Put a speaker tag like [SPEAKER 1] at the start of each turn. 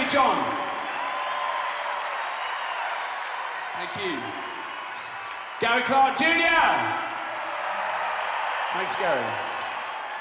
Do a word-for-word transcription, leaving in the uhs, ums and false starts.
[SPEAKER 1] Big John. Thank you. Gary Clark Junior Thanks, Gary.